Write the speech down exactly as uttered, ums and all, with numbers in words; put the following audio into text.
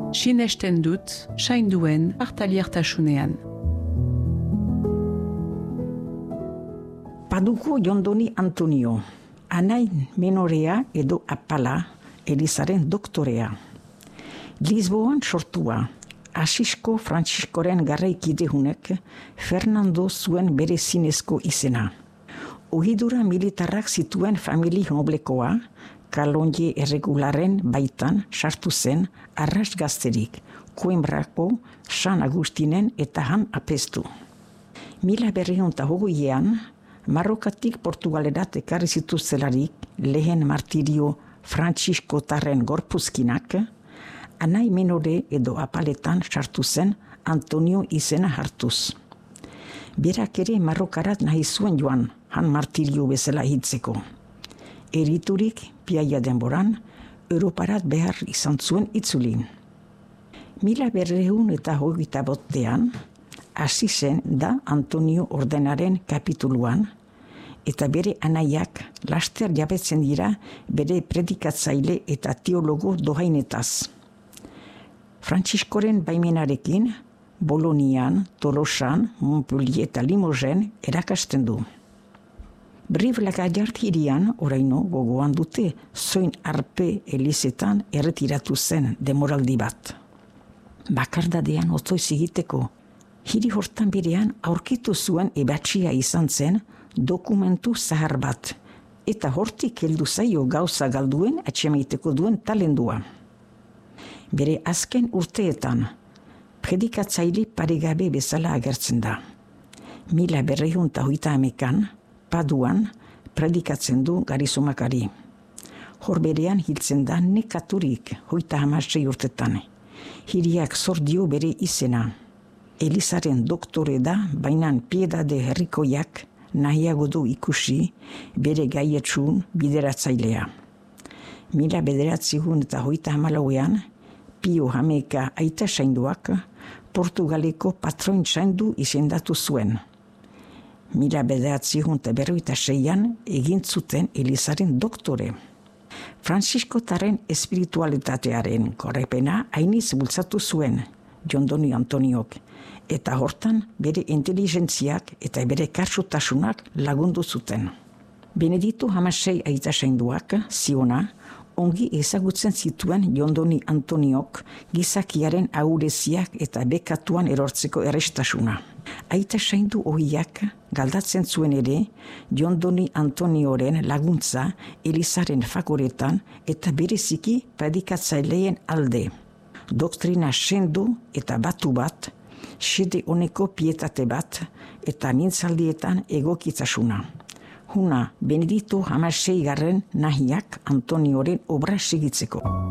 sinesten dut, sainduen hartaliertasunean. Paduko Jondoni Antonio, anain menorea edo apala, Elizaren doktorea. Lisboan sortua, Asisko Frantziskoren garraikidehunek Fernando zuen bere zinezko izena. Ohidura militarrak zituen famili noblekoa, kalonje erregularen baitan sartu zen arras gazterik, Coimbrako, San Agustinen eta han apestu. Mila berrehun eta hogeian, Marrokatik Portugalerat ekarri zituztelarik lehen martirio Frantziskotarren gorpuzkinak, anai menore edo apaletan sartu zen Antonio izena hartuz. Berak ere Marrokarat nahi zuen joan, han martirio bezala hitzeko. Eriturik piaia denboran, Europarat behar izan zuen itzulin. Mila berrehun eta hogeita bostean, hasi zen da Antonio ordenaren kapituluan, eta bere anaiak laster jabetzen dira bere predikatzaile eta teologo dohainetaz. Frantziskoren baimenarekin, Bolonian, Tolosan, Montpellier eta Limogen erakasten du. Brive-la-Gaillarde hirian, oraino gogoan dute, zoin arpe elizetan erretiratu zen demoraldi bat. Bakardadean otoiz egiteko, hiri hortan berean aurkitu zuen ebatxia izan zen dokumentu zahar bat, eta hortik heldu zaio gauza galduen atxemaiteko duen talendua. Bere azken urteetan, predikatzaile paregabe bezala agertzen da. Mila berrehun eta hogeita hamekan, Paduan, predikatzen du Garizumakari. Hor berean hiltzen da nekaturik hogeita hamasei urtetan. Hiriak zor dio bere izena. Elizaren doktore da, bainan piedade herrikoiak nahiago du ikusi bere gaietsun bideratzailea. Mila bederatzihun eta hogeita hamalauean, Pio Hameka aita sainduak Portugaleko patroin saindu izendatu zuen. Mila bederatzihun eta berrogeita seian egin zuten Elizaren doktore. Frantziskotarren espiritualitatearen korrepena hainiz bultzatu zuen Jondoni Antoniok, eta hortan bere inteligentziak eta bere karsutasunak lagundu zuten. Benedito hamasei aita sainduak, Ziona, ongi ezagutzen zituen Jondoni Antoniok gizakiaren ahuleziak eta bekatuan erortzeko errestasuna. Aita saindu ohiak galdatzen zuen ere Jondoni Antonioren laguntza Elizaren fakoretan eta bereziki predikatzaileen alde. Doktrina sendo eta batu bat, xede honeko pietate bat eta mintzaldietan egokitasuna. Huna Benedito hamasei garren nahiak Antonioren obra segitzeko.